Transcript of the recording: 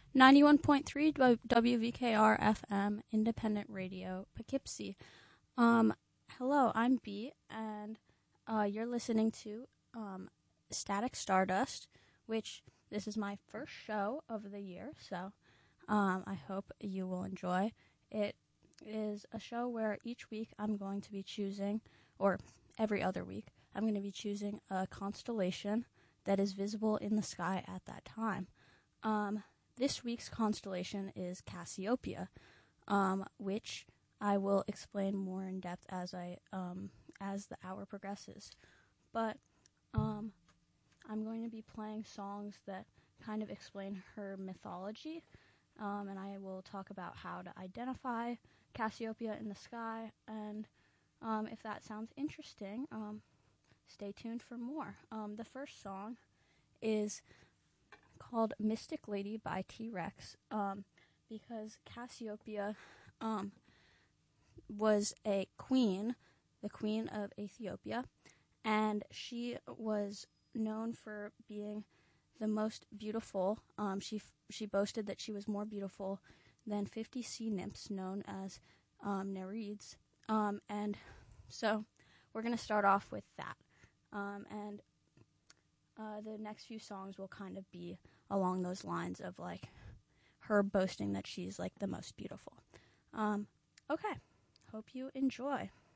91.3 WVKR FM, Independent Radio, Poughkeepsie. Hello, I'm B, and you're listening to Static Stardust, which this is my first show of the year, so I hope you will enjoy. It is a show where each week I'm going to be choosing, or every other week, I'm going to be choosing a constellation that is visible in the sky at that time. This week's constellation is Cassiopeia, which I will explain more in depth as the hour progresses. But I'm going to be playing songs that kind of explain her mythology, and I will talk about how to identify Cassiopeia in the sky. And if that sounds interesting, stay tuned for more. The first song is called Mystic Lady by T-Rex, because Cassiopeia was a queen, the queen of Ethiopia, and she was known for being the most beautiful. She boasted that she was more beautiful than 50 sea nymphs known as Nereids, and so we're going to start off with that, and the next few songs will kind of be along those lines of like her boasting that she's like the most beautiful. Okay, hope you enjoy.